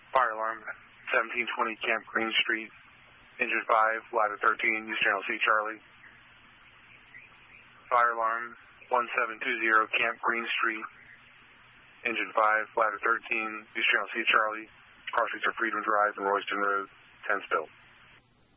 Fire alarm, 1720 Camp Green Street, engine 5, ladder 13, use channel C Charlie. Fire alarm, 1720 Camp Green Street, engine 5, ladder 13, use channel C Charlie. Car seats are Freedom Drive and Royston Road, 10 spill.